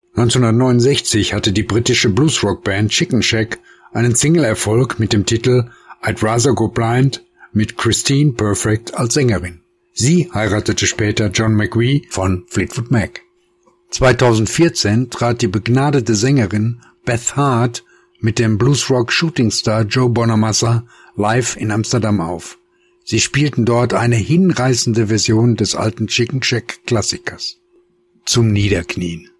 1969 hatte die britische Bluesrock-Band Chicken Shack einen Single-Erfolg mit dem Titel I'd Rather Go Blind mit Christine Perfect als Sängerin. Sie heiratete später John McVie von Fleetwood Mac. 2014 trat die begnadete Sängerin Beth Hart mit dem Bluesrock-Shootingstar Joe Bonamassa live in Amsterdam auf. Sie spielten dort eine hinreißende Version des alten Chicken Shack Klassikers. Zum Niederknien.